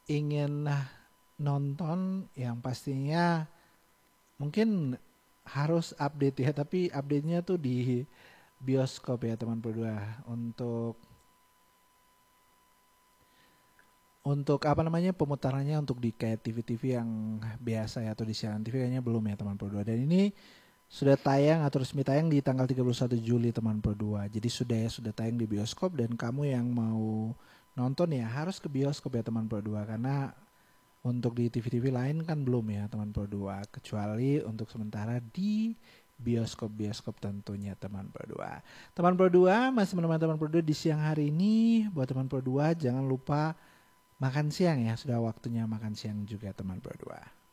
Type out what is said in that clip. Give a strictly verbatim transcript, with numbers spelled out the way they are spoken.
ingin nonton yang pastinya mungkin harus update ya, tapi update-nya tuh di bioskop ya teman berdua. Untuk untuk apa namanya pemutarannya untuk di kayak T V-T V yang biasa ya atau di siaran T V kayaknya belum ya teman berdua. Dan ini sudah tayang atau resmi tayang di tanggal tiga puluh satu Juli teman berdua. Jadi sudah ya sudah tayang di bioskop dan kamu yang mau nonton ya harus ke bioskop ya teman berdua, karena untuk di T V-T V lain kan belum ya teman berdua, kecuali untuk sementara di bioskop-bioskop tentunya teman berdua. Teman berdua masih menemani teman berdua di siang hari ini. Buat teman berdua jangan lupa makan siang ya, sudah waktunya makan siang juga teman berdua.